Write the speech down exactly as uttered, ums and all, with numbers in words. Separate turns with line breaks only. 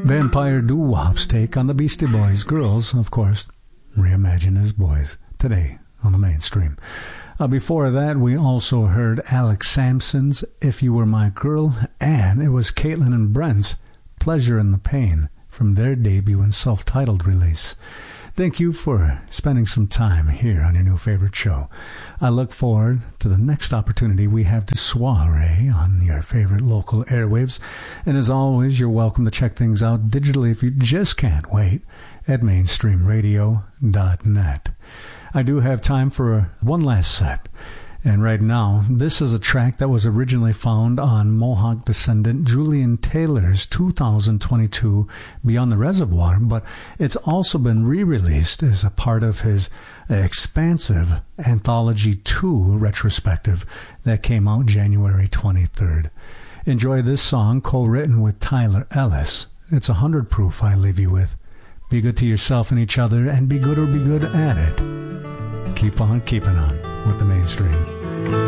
Vampire Doo-Wop's take on the Beastie Boys. Girls, of course, reimagined as boys. Today on the mainstream. Uh, before that, we also heard Alex Sampson's If You Were My Girl, and it was Caitlin and Brent's Pleasure in the Pain from their debut and self-titled release. Thank you for spending some time here on your new favorite show. I look forward to the next opportunity we have to soiree on your favorite local airwaves. And as always, you're welcome to check things out digitally if you just can't wait at mainstream radio dot net. I do have time for one last set. And right now, this is a track that was originally found on Mohawk descendant Julian Taylor's two thousand twenty-two Beyond the Reservoir, but it's also been re-released as a part of his expansive Anthology two retrospective that came out January twenty-third. Enjoy this song, co-written with Tyler Ellis. It's a hundred proof I leave you with. Be good to yourself and each other, and be good or be good at it. Keep on keeping on with the mainstream.